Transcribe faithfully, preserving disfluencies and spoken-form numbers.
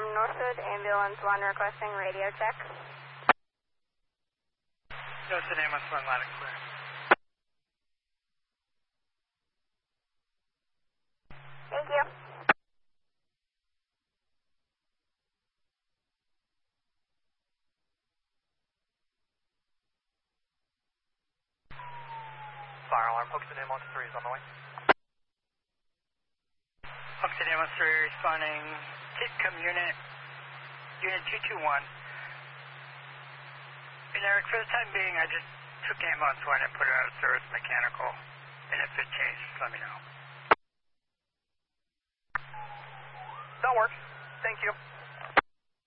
Northwood, ambulance one requesting radio check. Northwood, ambulance one, loud and clear. Thank you. Fire alarm, Hoxton ambulance three is on the way. Hoxton ambulance three responding. Titcom unit, unit two two one. And Eric, for the time being, I just took ambulance one and put it out of service mechanical. And if it changes, just let me know. That works. Thank you.